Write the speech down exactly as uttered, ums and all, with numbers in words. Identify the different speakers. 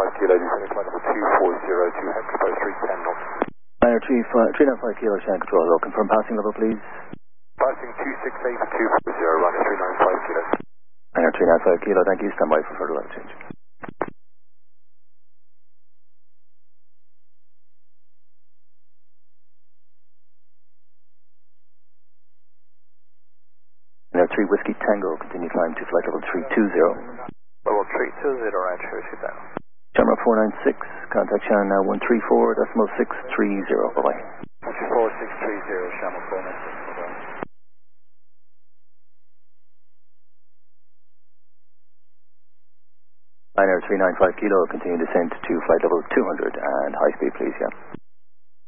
Speaker 1: Kilo, descending flight level two four zero two, hex post three ten knots.
Speaker 2: Niner three nine five Kilo, Shannon Control, hello, confirm passing level please.
Speaker 1: Passing two six eight two four zero, running three nine five Kilo.
Speaker 2: Niner three nine five Kilo, thank you, stand by for further level change. Niner three Whiskey Tango, continue climb to flight level three two zero.
Speaker 1: Level three two zero, right, sure, shoot down.
Speaker 2: Jammer four nine six, contact Shannon now one three four, decimal six three zero, bye bye.
Speaker 1: one three four six three zero, Shamrock four nine six, bye bye.
Speaker 2: Niner three nine five Kilo, continue descent to flight level two hundred and high speed please, yeah.